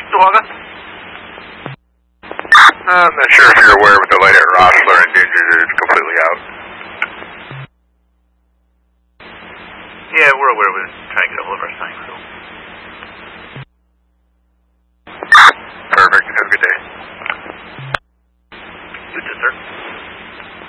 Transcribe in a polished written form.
Sawaga? I'm not sure if you're aware, but the light at Rossler and Ginger is completely out. Yeah, we're aware. We're trying to get a hold of our sign.